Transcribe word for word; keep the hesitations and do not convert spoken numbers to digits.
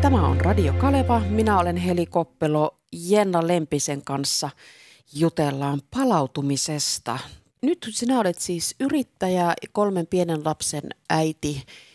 Tämä on Radio Kaleva. Minä olen Heli Koppelo. Jenna Lempisen kanssa jutellaan palautumisesta. Nyt sinä olet siis yrittäjä, kolmen pienen lapsen äiti